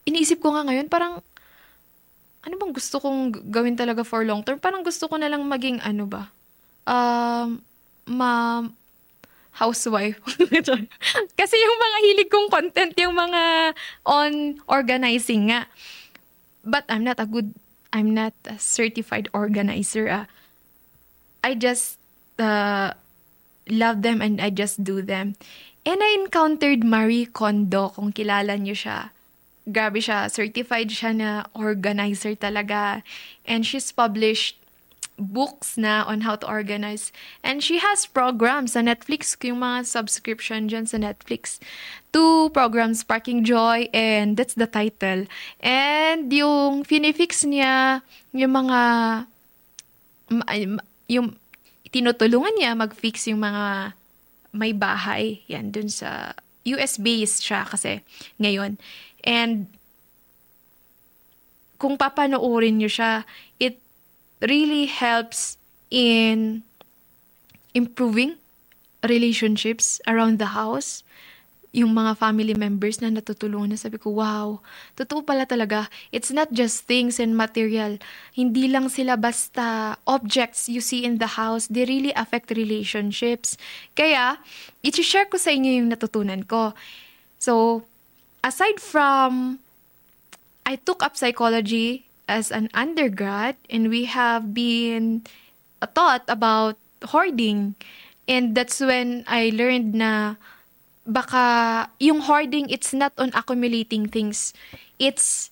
iniisip ko nga ngayon, parang, ano bang gusto kong gawin talaga for long term? Parang gusto ko na lang maging ano ba? Um, ma housewife. Kasi yung mga hilig kong content, yung mga on organizing nga. But I'm not a certified organizer. I just uh, love them and I just do them. And I encountered Marie Kondo, kung kilala niyo siya. Grabe siya, certified siya na organizer talaga. And she's published books na on how to organize. And she has programs sa Netflix, yung mga subscription dyan sa Netflix. Two programs, Sparking Joy, and that's the title. And yung finifix niya, yung mga, yung tinutulungan niya mag-fix yung mga may bahay. Yan, dun sa US-based siya kasi ngayon. And kung papanoorin niyo siya, it really helps in improving relationships around the house. Yung mga family members na natutulungan na, sabi ko, wow, totoo pala talaga. It's not just things and material. Hindi lang sila basta objects you see in the house. They really affect relationships. Kaya, i-share ko sa inyo yung natutunan ko. So, aside from, I took up psychology as an undergrad and we have been taught about hoarding. And that's when I learned na baka yung hoarding, it's not on accumulating things. It's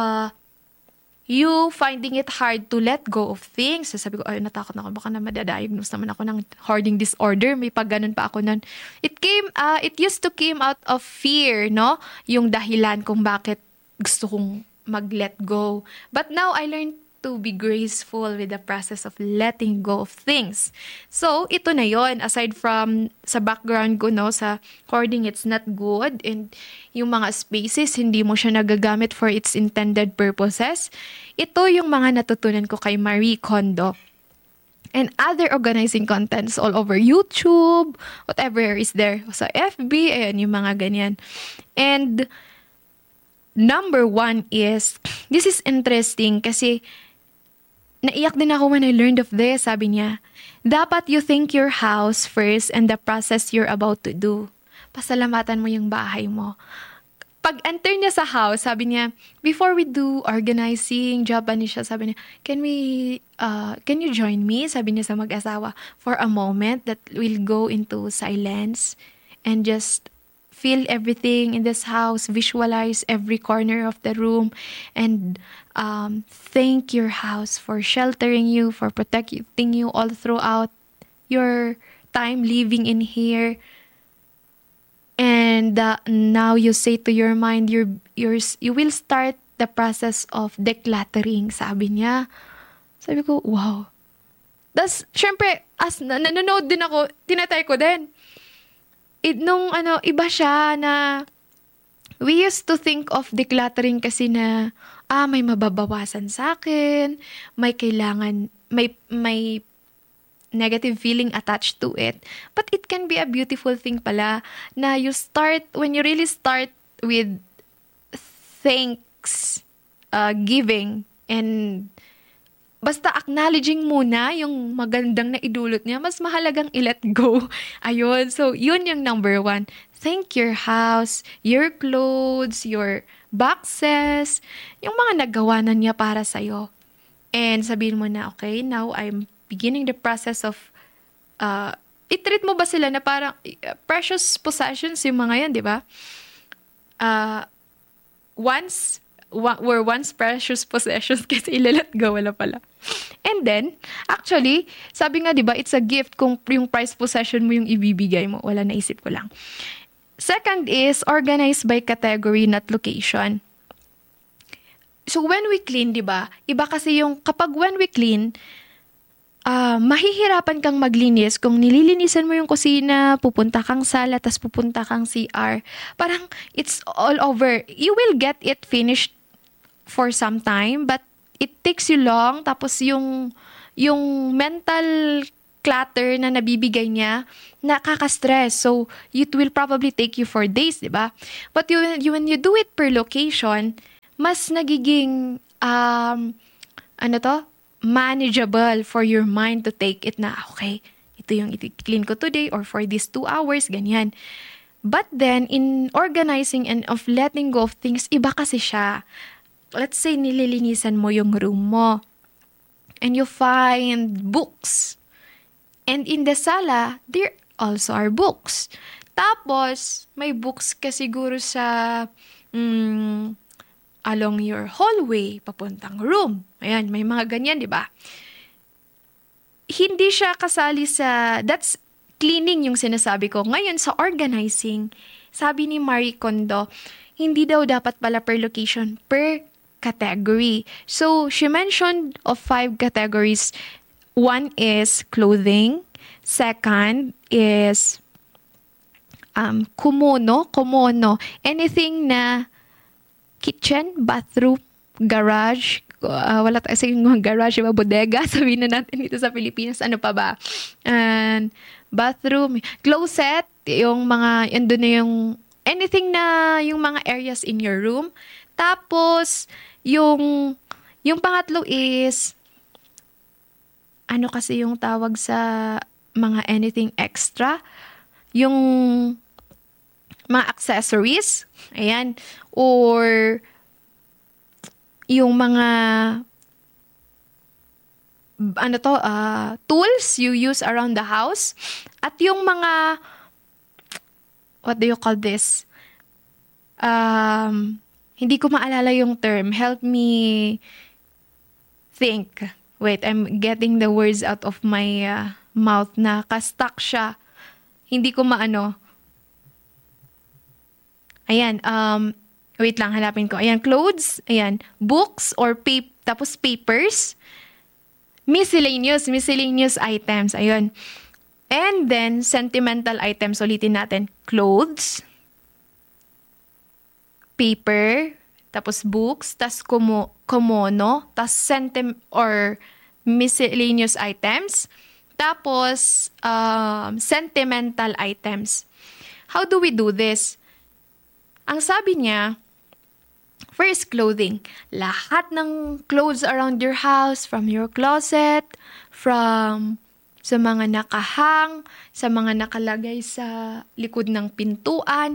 you finding it hard to let go of things. So sabi ko, ay, natakot na ako. Baka na madadiagnose naman ako ng hoarding disorder. May pag ganun pa ako nun. It used to came out of fear, no? Yung dahilan kung bakit gusto kong mag-let go. But now, I learned to be graceful with the process of letting go of things. So, ito na yon. Aside from sa background ko, no, sa hoarding, it's not good. And yung mga spaces, hindi mo siya nagagamit for its intended purposes. Ito yung mga natutunan ko kay Marie Kondo. And other organizing contents all over YouTube, whatever is there. Sa FB, ayan, yung mga ganyan. And number one is, this is interesting kasi naiyak din ako when I learned of this. Sabi niya, dapat you think your house first and the process you're about to do. Pasalamatan mo yung bahay mo. Pag enter niya sa house, sabi niya, before we do organizing, Japanese siya, sabi niya, can you join me? Sabi niya sa mag-asawa, for a moment that we'll go into silence and just feel everything in this house, visualize every corner of the room, and thank your house for sheltering you, for protecting you all throughout your time living in here. And now you say to your mind, you will start the process of decluttering, sabi niya. Sabi ko, wow. Das, syempre, as nanonood din ako, tinatry ko din. Iba siya na we used to think of decluttering kasi na, may mababawasan sa akin, may kailangan, may negative feeling attached to it. But it can be a beautiful thing pala na when you really start with thanks, giving, and basta acknowledging muna yung magandang na idulot niya, mas mahalagang i-let go. Ayun. So, yun yung number one. Thank your house, your clothes, your boxes, yung mga nagawa na niya para sa'yo. And sabihin mo na, okay, now I'm beginning the process of, i-treat mo ba sila na parang precious possessions yung mga yan, di ba? Were once precious possessions kasi ilalet go, wala pala. And then, actually, sabi nga, di ba, it's a gift kung yung prized possession mo yung ibibigay mo. Wala, naisip ko lang. Second is, organized by category, not location. So, when we clean, di ba, iba kasi yung, kapag when we clean, mahihirapan kang maglinis kung nililinisan mo yung kusina, pupunta kang sala, tas pupunta kang CR. Parang, it's all over. You will get it finished for some time, but it takes you long, tapos yung mental clutter na nabibigay niya, nakaka-stress. So, it will probably take you for days, di ba? But when you do it per location, mas nagiging, manageable for your mind to take it na, okay, ito yung i-clean ko today or for these 2 hours, ganyan. But then, in organizing and of letting go of things, iba kasi siya. Let's say, nililinisan mo yung room mo. And you find books. And in the sala, there also are books. Tapos, may books ka siguro sa along your hallway, papuntang room. Ayan, may mga ganyan, di ba? Hindi siya kasali sa, that's cleaning yung sinasabi ko. Ngayon, sa organizing, sabi ni Marie Kondo, hindi daw dapat pala per location, per category. So, she mentioned of 5 categories. One is clothing. Second is kumuno. Anything na kitchen, bathroom, garage, wala tayo sa mga garage, diba? Bodega, sabihin na natin dito sa Pilipinas, ano pa ba? And bathroom, closet, yung mga, yun na yung, anything na, yung mga areas in your room. Tapos, yung pangatlo is, ano kasi yung tawag sa mga anything extra? Yung mga accessories, ayan, or yung mga tools you use around the house, at yung mga, what do you call this? Hindi ko maalala yung term. Help me think. Wait, I'm getting the words out of my mouth na ka-stuck siya. Hindi ko maano. Ayan, wait lang, hanapin ko. Ayan, clothes, ayan, books or tapos papers, miscellaneous items, ayun. And then, sentimental items, ulitin natin, clothes, paper, tapos books, tas komono, tas or miscellaneous items, tapos sentimental items. How do we do this? Ang sabi niya, first, clothing. Lahat ng clothes around your house, from your closet, from sa mga nakahang, sa mga nakalagay sa likod ng pintuan,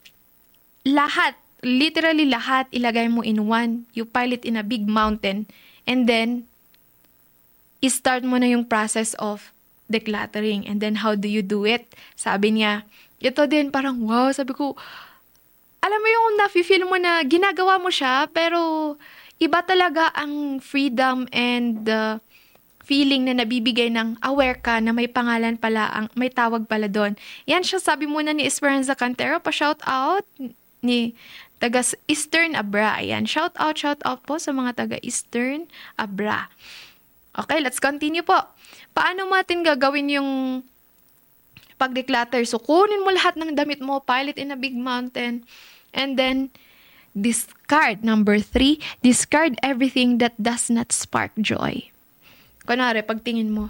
lahat, literally lahat, ilagay mo in one. You pile it in a big mountain. And then, i-start mo na yung process of decluttering. And then, how do you do it? Sabi niya, ito din parang, wow, sabi ko, alam mo yung nafe-feel mo na ginagawa mo siya, pero iba talaga ang freedom and feeling na nabibigay ng aware ka na may pangalan pala, may tawag pala doon. Yan siya, sabi muna ni Esperanza Cantero, pa-shout out ni taga Eastern Abra. Ayan, shout out po sa mga taga Eastern Abra. Okay, let's continue po. Paano natin gagawin yung pag-declutter? So, kunin mo lahat ng damit mo, pile it in a big mountain, and then, discard. Number 3, discard everything that does not spark joy. Kunwari, pagtingin mo,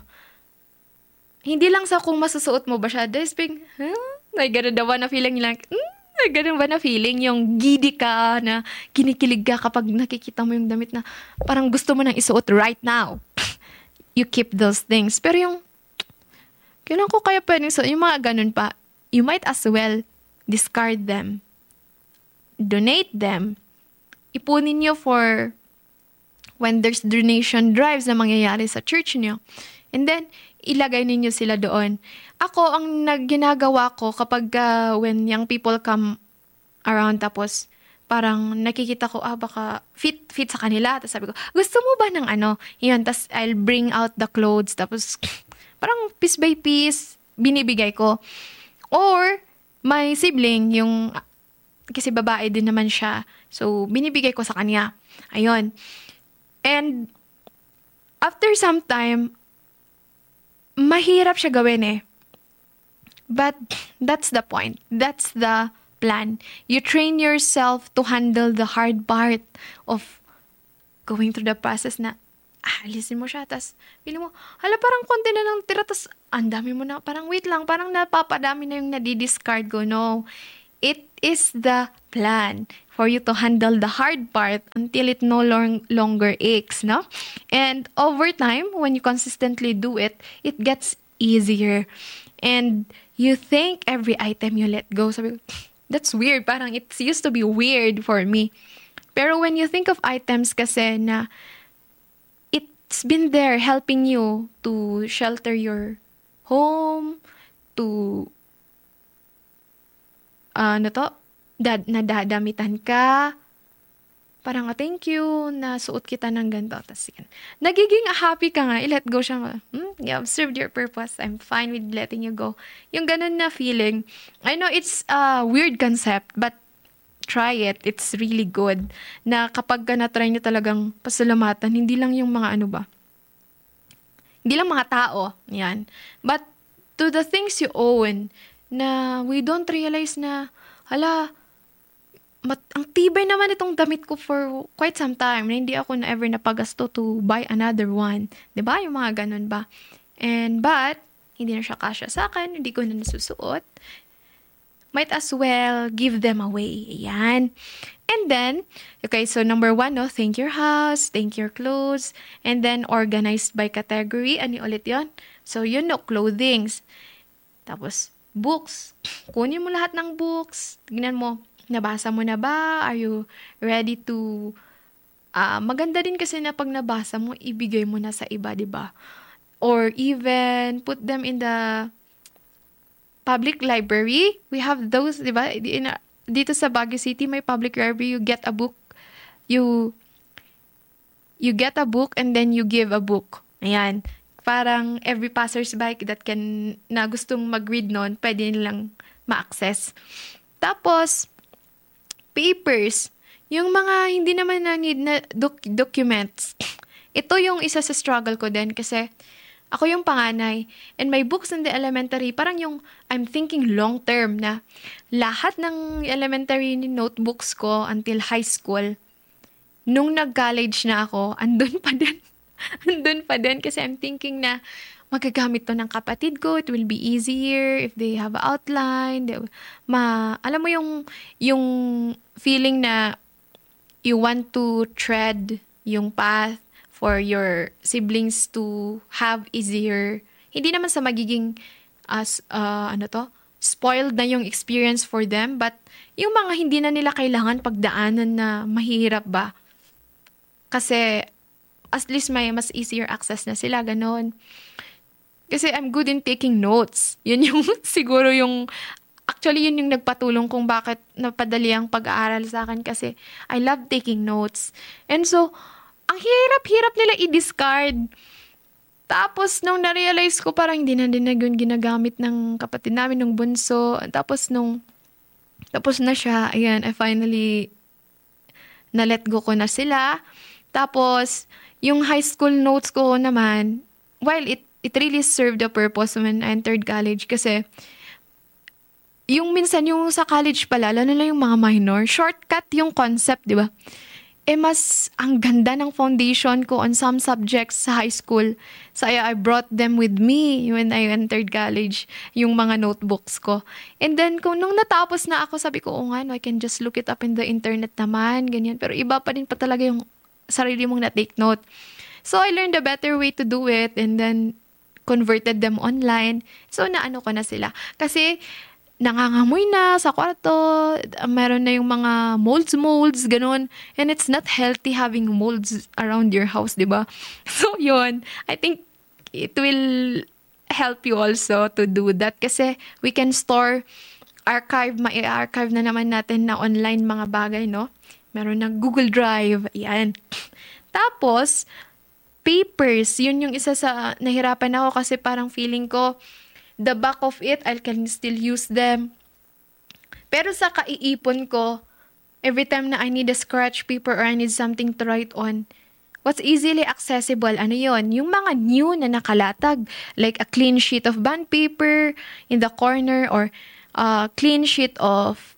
hindi lang sa kung masusuot mo ba siya, may ganun daw na feeling lang, may ganun ba na feeling, yung giddy ka, na kinikilig ka kapag nakikita mo yung damit na parang gusto mo nang isuot right now. You keep those things. Pero yung, kailan ko kaya pwedeng suot, yung mga ganun pa, you might as well discard them. Donate them. Ipunin nyo for when there's donation drives na mangyayari sa church nyo. And then, ilagay ninyo sila doon. Ako, ang ginagawa ko kapag when young people come around, tapos parang nakikita ko, baka fit sa kanila. Tapos sabi ko, gusto mo ba ng ano? Yun, tapos I'll bring out the clothes. Tapos parang piece by piece, binibigay ko. Or, my sibling, yung kasi babae din naman siya. So, binibigay ko sa kanya. Ayun. And, after some time, mahirap siya gawin eh. But, that's the point. That's the plan. You train yourself to handle the hard part of going through the process na, alisin mo siya, tas, pili mo, parang konti na lang tira, tas, ang dami mo na, parang wait lang, parang napapadami na yung nadidiscard ko. No. It is the plan for you to handle the hard part until it no longer aches, no? And over time, when you consistently do it, it gets easier. And you thank every item you let go. Sabi ko, that's weird. Parang it used to be weird for me. Pero when you think of items kasi na it's been there helping you to shelter your home, to nadadamitan ka. Parang, thank you, nasuot kita ng ganito. Tapos, nagiging happy ka nga, i-let go siya. You have served your purpose. I'm fine with letting you go. Yung ganun na feeling. I know it's a weird concept, but try it. It's really good. Na kapag na-try nyo talagang pasalamatan, hindi lang yung mga hindi lang mga tao. Yan. But to the things you own, na we don't realize na, ang tibay naman itong damit ko for quite some time na hindi ako na ever napagasto to buy another one. 'Di ba? Yung mga ganun ba? But, hindi na siya kasya sa akin, hindi ko na nasusuot. Might as well give them away. Ayan. And then, okay, so number 1, no, thank your house, thank your clothes, and then organized by category. Ano ulit yon? So, yun, no, clothings. Tapos, books. Kunin mo lahat ng books. Tignan mo, nabasa mo na ba? Are you ready to... maganda din kasi na pag nabasa mo, ibigay mo na sa iba, di ba? Or even, put them in the public library. We have those, di ba? Dito sa Baguio City, may public library. You get a book. You get a book and then you give a book. Ayan. Parang every passersby na gustong mag-read nun, pwede nilang ma-access. Tapos, papers. Yung mga hindi naman na need na documents. Ito yung isa sa struggle ko din kasi ako yung panganay. And my books in the elementary, parang yung I'm thinking long term na lahat ng elementary notebooks ko until high school, nung nag-college na ako, andun pa din. Andun pa din kasi I'm thinking na magagamit to ng kapatid ko. It will be easier if they have an outline. Alam mo yung feeling na you want to tread yung path for your siblings to have easier. Hindi naman sa magiging spoiled na yung experience for them, but yung mga hindi na nila kailangan pagdaanan na mahirap ba. Kasi at least may mas easier access na sila, ganon. Kasi I'm good in taking notes. Yun yung siguro actually yun yung nagpatulong kung bakit napadali ang pag-aaral sa akin kasi I love taking notes. And so, ang hirap-hirap nila i-discard. Tapos, nung na-realize ko, parang hindi na din yun ginagamit ng kapatid namin, ng bunso. Tapos na siya, ayan, I finally na-let go ko na sila. Tapos, yung high school notes ko naman, while it really served the purpose when I entered college kasi yung minsan yung sa college pala, lalo na yung mga minor, shortcut yung concept, di ba? Mas ang ganda ng foundation ko on some subjects sa high school. So I brought them with me when I entered college, yung mga notebooks ko. And then nung natapos na ako, sabi ko, I can just look it up in the internet naman, ganyan. Pero iba pa din pa talaga yung sarili mong na-take note. So I learned a better way to do it and then converted them online. So naano ko na sila. Kasi nangangamoy na sa kwarto, meron na yung mga molds, ganun. And it's not healthy having molds around your house, di ba? So yun, I think it will help you also to do that kasi we can store ma-archive na naman natin na online mga bagay, no? Meron ng Google Drive, yan. Tapos, papers, yun yung isa sa nahirapan ako kasi parang feeling ko, the back of it, I can still use them. Pero sa kaiipon ko, every time na I need a scratch paper or I need something to write on, what's easily accessible, ano yon? Yung mga new na nakalatag, like a clean sheet of bond paper in the corner or a clean sheet of,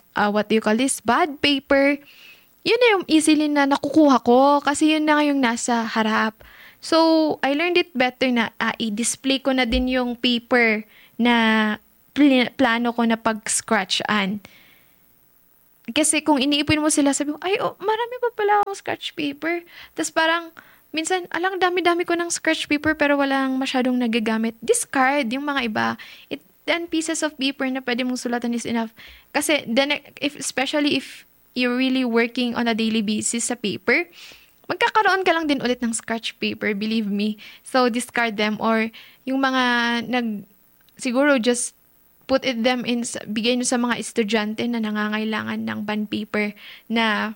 bond paper. Yun na yung easily na nakukuha ko kasi yun na yung nasa harap. So, I learned it better na i-display ko na din yung paper na plano ko na pag-scratchan. Kasi kung iniipon mo sila, sabi ko, ay, oh, marami pa pala akong scratch paper. Tapos parang, minsan, alang dami-dami ko ng scratch paper pero walang masyadong nagagamit. Discard yung mga iba. 10 pieces of paper na pwede mong sulatan is enough. Kasi, then, especially if you're really working on a daily basis sa paper, magkakaroon ka lang din ulit ng scratch paper, believe me. So, discard them or yung mga siguro just put it them in, bigay nyo sa mga estudyante na nangangailangan ng bond paper na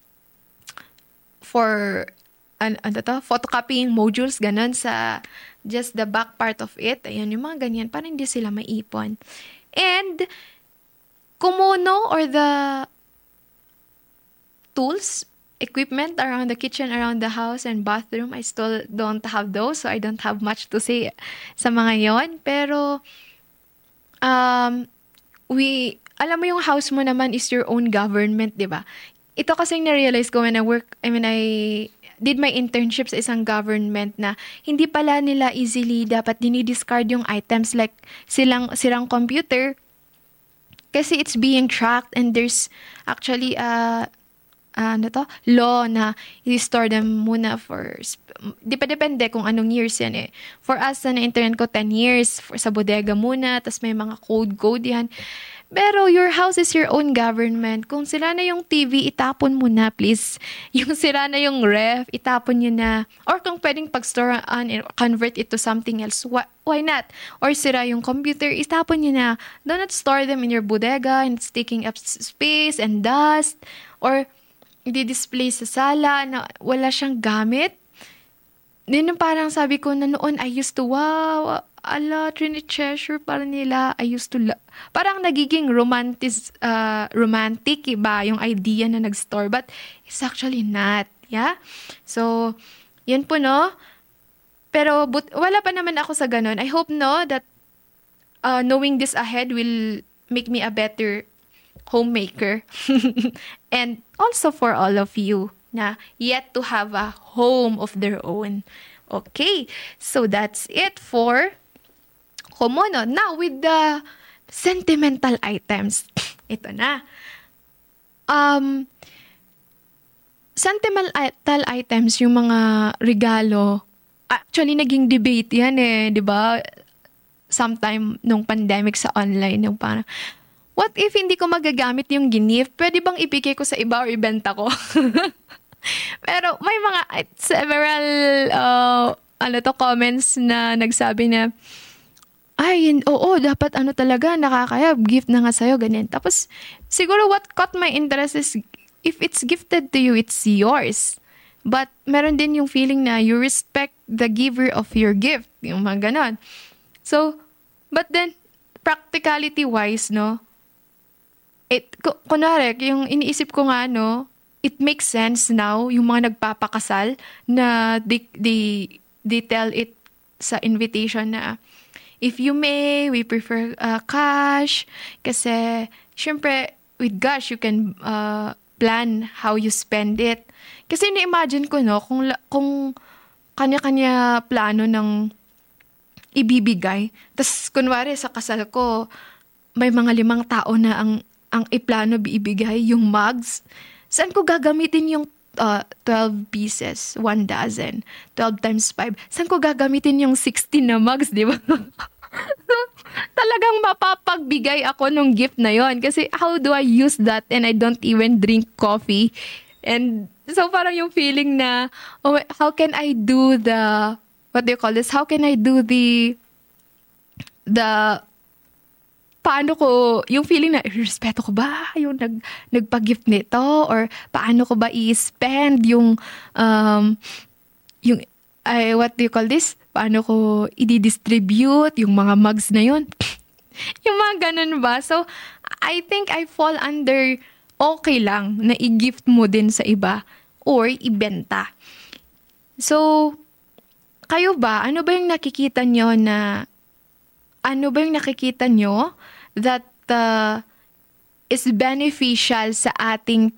for, photocopying modules, ganun, sa just the back part of it. Ayan, yung mga ganyan, para hindi sila maipon. And, kumuno or the tools, equipment around the kitchen, around the house and bathroom, I still don't have those, so I don't have much to say sa mga yon. Pero, alam mo yung house mo naman is your own government, di ba? Ito kasing na-realize ko when I did my internship sa isang government na hindi pala nila easily dapat dinidiscard yung items like sirang computer kasi it's being tracked and there's actually law na i-store them muna for, depende kung anong years yan eh. For us, na-intern ko 10 years sa bodega muna, tas may mga code yan. Pero your house is your own government. Kung sira na yung TV, itapon mo na, please. Yung sira na yung ref, itapon nyo na. Or kung pwedeng pag-store convert it to something else, why not? Or sira yung computer, itapon nyo na. Do not store them in your bodega and it's taking up space and dust. Or i-display sa sala na wala siyang gamit. Din parang sabi ko na noon, I used to, wow, Trinity Treasure, parang nila, I used to, parang nagiging romantic, iba yung idea na nag-store, but it's actually not, yeah? So, yun po, no? Pero, wala pa naman ako sa ganun. I hope, no, that knowing this ahead will make me a better homemaker. And also for all of you na yet to have a home of their own. Okay, so that's it for Komono. Now, with the sentimental items, ito na. Sentimental items, yung mga regalo, actually naging debate yan eh, di ba? Sometime nung pandemic sa online, yung parang, what if hindi ko magagamit yung gift? Pwede bang ibigay ko sa iba or ibenta ko? Pero may mga several comments na nagsabi na, ay, oo, dapat talaga, nakakaya, gift na nga sa'yo, ganyan. Tapos, siguro what caught my interest is, if it's gifted to you, it's yours. But, meron din yung feeling na you respect the giver of your gift. Yung mga ganon. So, but then, practicality-wise, no, kunwari, yung iniisip ko nga, no, it makes sense now, yung mga nagpapakasal, na they tell it sa invitation na, if you may, we prefer cash. Kasi, syempre, with cash, you can plan how you spend it. Kasi na-imagine ko, no, kung kanya-kanya plano ng ibibigay. Tapos, kunwari, sa kasal ko, may mga 5 tao na ang iplano ibigay, yung mugs. Saan ko gagamitin yung 12 pieces, 1 dozen, 12 times 5? Saan ko gagamitin yung 16 na mugs, di ba? Talagang mapapagbigay ako ng gift na yon. Kasi how do I use that and I don't even drink coffee? And so parang yung feeling na, oh, how can I do the, what do you call this? How can I do the paano ko, yung feeling na, respeto ko ba yung nagpa-gift nito? Or paano ko ba i-spend yung, what do you call this? Paano ko i-distribute yung mga mugs na yun? Yung mga ganun ba? So, I think I fall under okay lang na i-gift mo din sa iba or ibenta. So, kayo ba? Ano ba yung nakikita nyo that is beneficial sa ating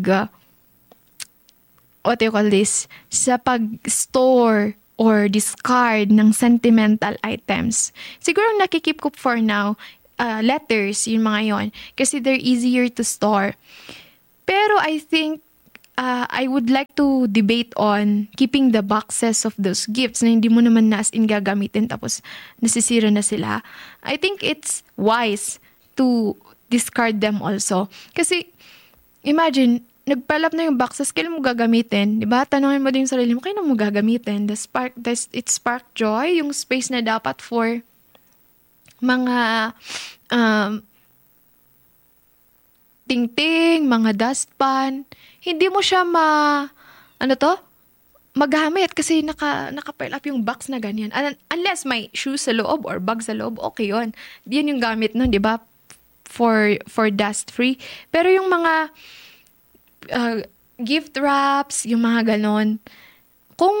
what do you call this? Sa pag-store or discard ng sentimental items. Siguro nakikip ko for now, letters, yung mga yon. Kasi they're easier to store. Pero I think I would like to debate on keeping the boxes of those gifts na hindi mo naman na as in gagamitin tapos nasisira na sila. I think it's wise to discard them also. Kasi imagine, nagpalap na yung boxes, kailan mo gagamitin? Diba? Tanungin mo din yung sarili mo, kailan mo gagamitin? It spark joy, yung space na dapat for mga tingting, mga dustpan. Hindi mo siya magamit kasi naka-pile up yung box na ganyan. Unless may shoes sa loob or bag sa loob, okay yun. Yan yung gamit nun, di ba? For dust-free. Pero yung mga gift wraps, yung mga ganon, kung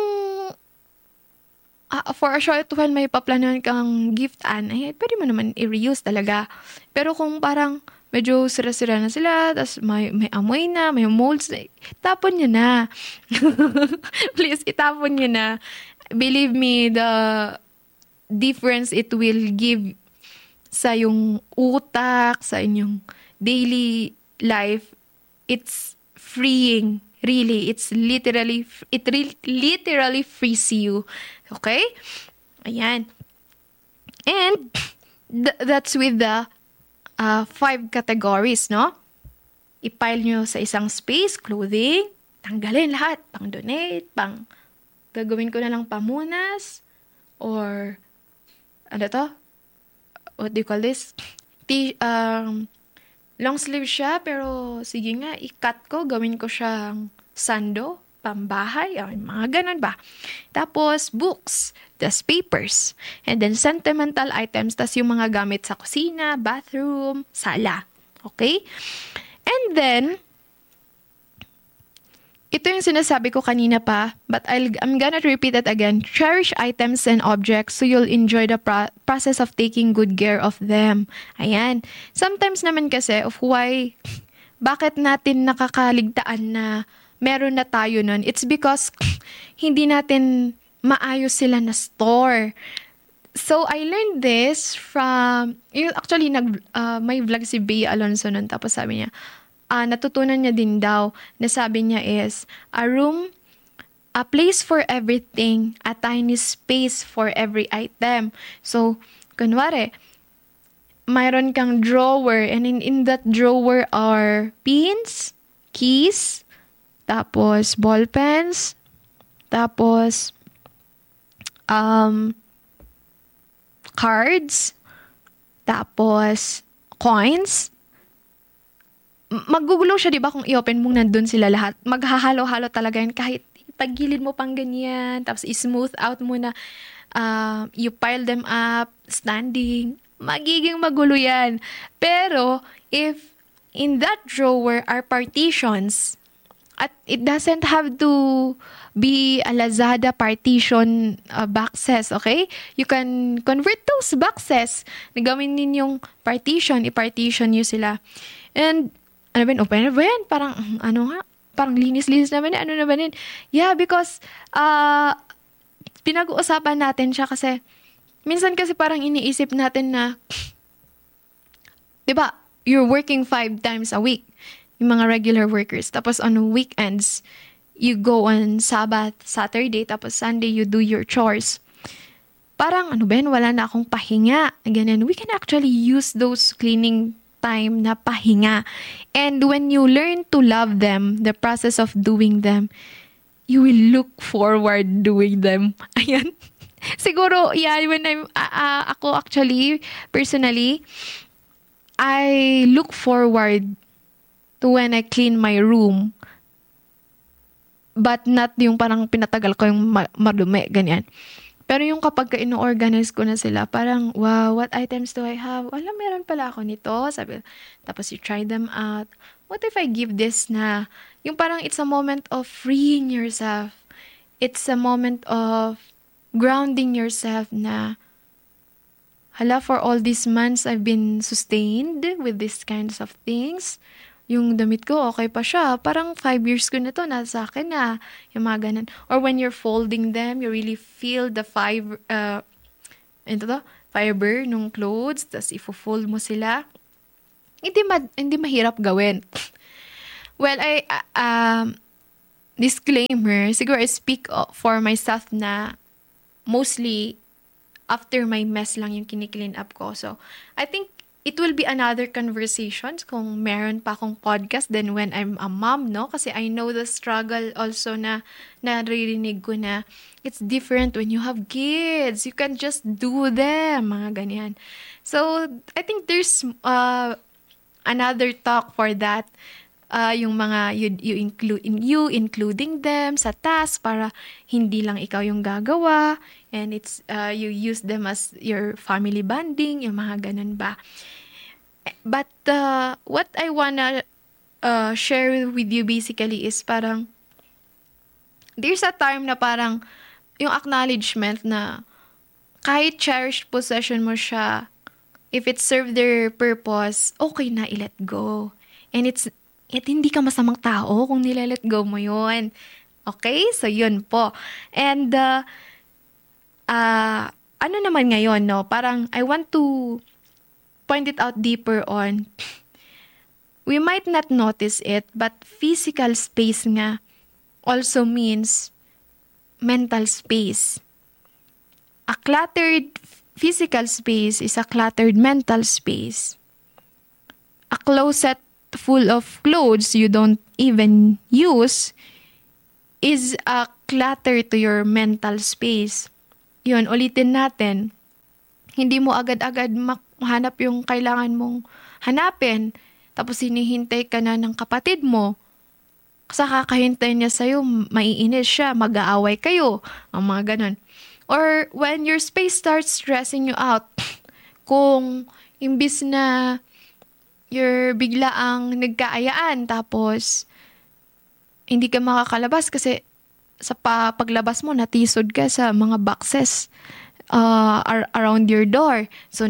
for a short while may paplanuhan kang giftan, pwede mo naman i-reuse talaga. Pero kung parang medyo sira-sira na sila, tapos may amoy na, may molds na, tapon nyo na. Please, itapon nyo na. Believe me, the difference it will give sa yung utak, sa inyong daily life, it's freeing. Really, it literally frees you. Okay? Ayan. And that's with the 5 categories, no? I-pile nyo sa isang space, clothing, tanggalin lahat, pang-donate, gagawin ko na lang pamunas, or, what do you call this? Long sleeve siya, pero sige nga, i-cut ko, gawin ko siyang sando, pambahay, mga ganun ba. Tapos, books, tas papers, and then sentimental items, tas yung mga gamit sa kusina, bathroom, sala. Okay? And then, ito yung sinasabi ko kanina pa, but I'm gonna repeat it again. Cherish items and objects so you'll enjoy the process of taking good care of them. Ayan. Sometimes naman kasi of why, bakit natin nakakaligtaan na meron na tayo nun? It's because hindi natin maayos sila na store. So, I learned this from, actually, may vlog si Bea Alonso nun, tapos sabi niya, natutunan niya din daw, na sabi niya is, a room, a place for everything, a tiny space for every item. So, kunwari, mayroon kang drawer, and in that drawer are pins, keys, tapos ball pens, tapos cards, tapos coins. Magugulo siya, di ba, kung i-open mong nandun sila lahat. Maghahalo-halo talaga yan kahit pagilid mo pang ganyan, tapos i-smooth out mo na, you pile them up, standing, magiging magulo yan. Pero, if in that drawer are partitions, at it doesn't have to be a Lazada partition boxes, okay? You can convert those boxes. Nagawin ninyong partition, i-partition nyo sila. And, open na ba yan? Parang, parang linis-linis naman yan. Ano naman yan? Yeah, because, pinag-uusapan natin siya kasi, minsan kasi parang iniisip natin na, diba, you're working 5 times a week, yung mga regular workers. Tapos on weekends, you go on Sabbath, Saturday, tapos Sunday, you do your chores. Parang, wala na akong pahinga. Ganyan, we can actually use those cleaning time na pahinga. And when you learn to love them, the process of doing them, you will look forward doing them. Ayan. Siguro, yeah, when ako actually, personally, I look forward to when I clean my room. But not yung parang pinatagal ko yung madumi, ganyan. Pero yung kapag ino-organize ko na sila, parang, wow, what items do I have? Wala, meron pala ako nito. Sabi, tapos you try them out. What if I give this na? Yung parang it's a moment of freeing yourself. It's a moment of grounding yourself na, hala, for all these months, I've been sustained with these kinds of things. Yung damit ko, okay pa siya. Parang 5 years ko na to, nasa akin na. Yung mga ganun. Or when you're folding them, you really feel the fiber nung clothes, tapos ifo-fold mo sila. Hindi mahirap gawin. Well, disclaimer, siguro I speak for myself na mostly after my mess lang yung kini-clean up ko. So, I think it will be another conversations kung meron pa akong podcast than when I'm a mom, no? Kasi I know the struggle also na naririnig ko na it's different when you have kids. You can just do them, mga ganyan. So, I think there's another talk for that. Yung mga including them sa task para hindi lang ikaw yung gagawa, and it's you use them as your family bonding, yung mga ganun ba. But what I wanna share with you basically is parang there's a time na parang yung acknowledgement na kahit cherished possession mo siya, if it served their purpose, okay na i-let go. And hindi ka masamang tao kung nile-let go mo yun. Okay? So, yun po. And, ano naman ngayon, no? Parang, I want to point it out deeper on. We might not notice it, but physical space nga also means mental space. A cluttered physical space is a cluttered mental space. A closet full of clothes you don't even use is a clutter to your mental space. Yun, ulitin natin. Hindi mo agad-agad mahanap yung kailangan mong hanapin, tapos hinihintay ka na ng kapatid mo. Sa kakahintay niya sa'yo, maiinis siya, mag-aaway kayo, ang mga ganon. Or when your space starts stressing you out, kung imbis na you're bigla ang nagkaayaan tapos hindi ka makakalabas kasi sa paglabas mo natisod ka sa mga boxes around your door. So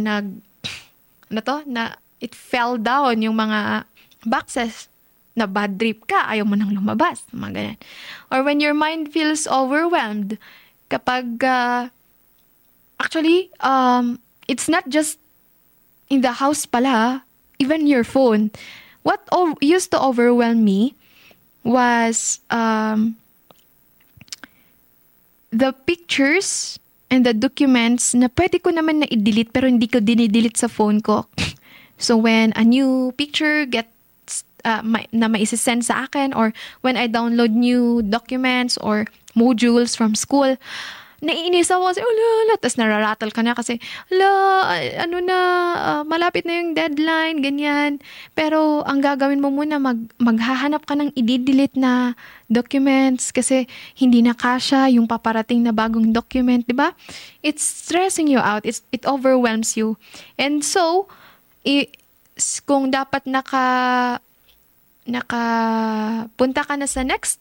it fell down yung mga boxes, na bad trip ka, ayaw mo nang lumabas, mga ganyan. Or when your mind feels overwhelmed, kapag actually it's not just in the house pala, even your phone. What used to overwhelm me was the pictures and the documents na pwede ko naman na i-delete pero hindi ko dinidelete sa phone ko. So when a new picture gets na maisisend sa akin, or when I download new documents or modules from school, naiinis ako kasi, tapos nararattle ka na kasi, malapit na yung deadline, ganyan. Pero, ang gagawin mo muna, maghahanap ka ng i-delete na documents kasi hindi na kasya yung paparating na bagong document, di ba? It's stressing you out. It overwhelms you. And so, kung dapat nakapunta ka na sa next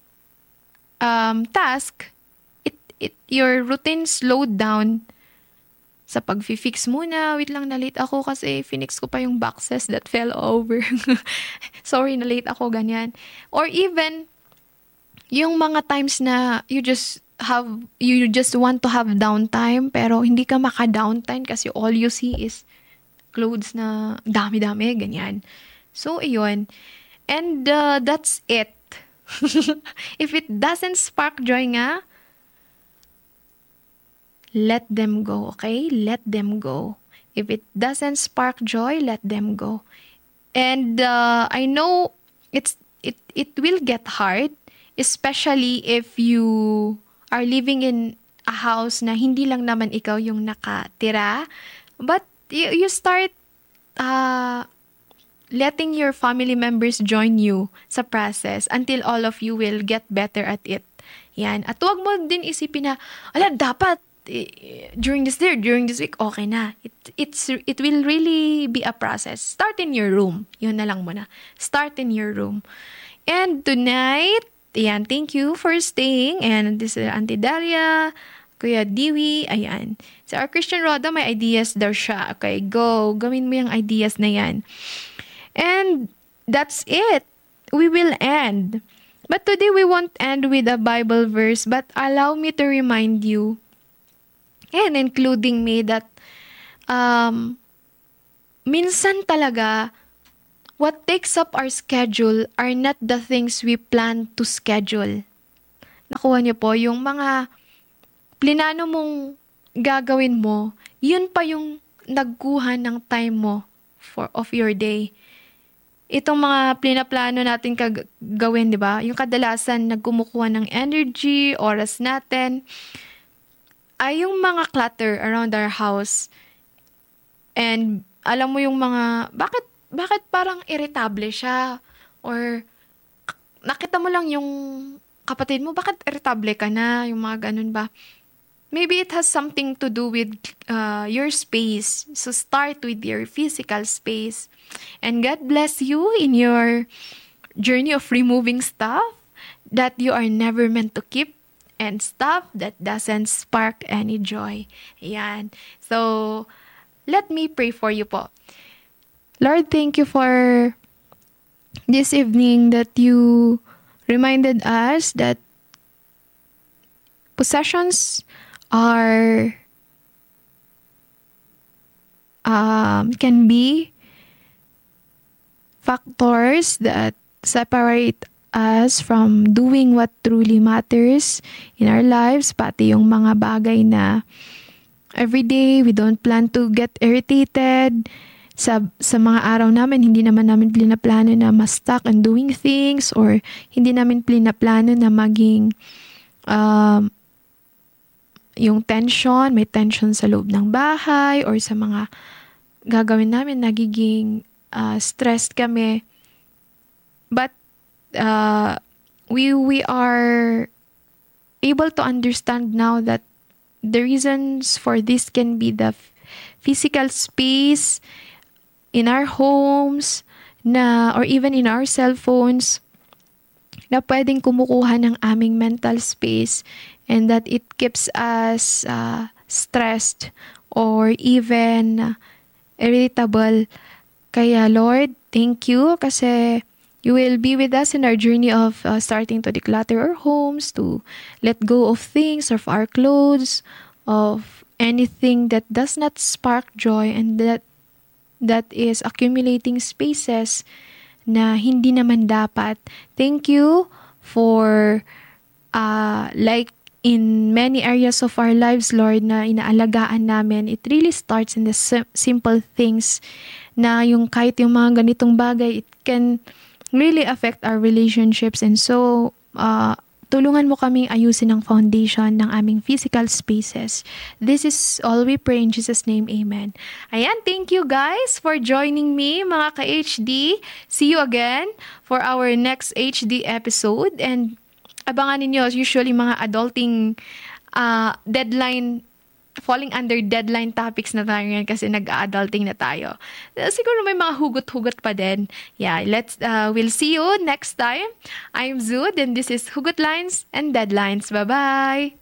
task, your routine slowed down sa pag-fix muna. Wait lang, na-late ako kasi finix ko pa yung boxes that fell over. Sorry, na-late ako, ganyan. Or even, yung mga times na you just want to have downtime pero hindi ka maka-downtime kasi all you see is clothes na dami-dami, ganyan. So, iyon. And that's it. If it doesn't spark joy nga, let them go, okay? Let them go. If it doesn't spark joy, let them go. And I know it will get hard, especially if you are living in a house na hindi lang naman ikaw yung nakatira, but you start letting your family members join you sa process until all of you will get better at it. Yan. At huwag mo din isipin na, dapat during this week, okay na. It will really be a process. Start in your room. Yun na lang muna. Start in your room. And tonight, ayan, thank you for staying. And this is Auntie Dalia, Kuya Dewey, ayan. So, our Christian Roda, may ideas daw siya. Okay, go. Gawin mo yung ideas na yan. And that's it. We will end. But today, we won't end with a Bible verse, but allow me to remind you, and including me, that minsan talaga, what takes up our schedule are not the things we plan to schedule. Nakuha niyo po, yung mga plinano mong gagawin mo, yun pa yung nagkuha ng time mo of your day. Itong mga plinaplano natin gawin, di ba? Yung kadalasan nagkumukuha ng energy, oras natin, ay yung mga clutter around our house. And alam mo yung mga, bakit parang irritable siya? Or nakita mo lang yung kapatid mo, bakit irritable ka na? Yung mga ganun ba? Maybe it has something to do with your space. So start with your physical space. And God bless you in your journey of removing stuff that you are never meant to keep and stuff that doesn't spark any joy. Ayan. So, let me pray for you po. Lord, thank you for this evening that you reminded us that possessions are can be factors that separate us from doing what truly matters in our lives, pati yung mga bagay na everyday we don't plan to get irritated sa mga araw namin, hindi naman namin plinaplano na ma-stuck on doing things, or hindi namin plinaplano na maging yung tension, may tension sa loob ng bahay or sa mga gagawin namin, nagiging stressed kami. But we are able to understand now that the reasons for this can be the physical space in our homes or even in our cell phones na pwedeng kumukuha ng aming mental space, and that it keeps us stressed or even irritable. Kaya Lord, thank you kasi you will be with us in our journey of starting to declutter our homes, to let go of things, of our clothes, of anything that does not spark joy, and that is accumulating spaces na hindi naman dapat. Thank you for like in many areas of our lives, Lord, na inaalagaan namin. It really starts in the simple things na yung kahit yung mga ganitong bagay, it can really affect our relationships. And so, tulungan mo kaming ayusin ang foundation ng aming physical spaces. This is all we pray in Jesus' name. Amen. Ayan, thank you guys for joining me, mga ka-HD. See you again for our next HD episode. And abangan ninyo, usually mga adulting deadline, falling under deadline topics na tayo ngayon kasi nag-adulting na tayo. Siguro may mga hugot-hugot pa din. Yeah, we'll see you next time. I'm Zud and this is Hugot Lines and Deadlines. Bye-bye!